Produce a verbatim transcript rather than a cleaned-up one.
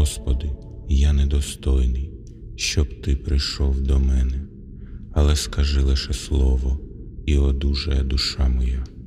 Господи, я недостойний, щоб Ти прийшов до мене, але скажи лише слово, і одужає душа моя.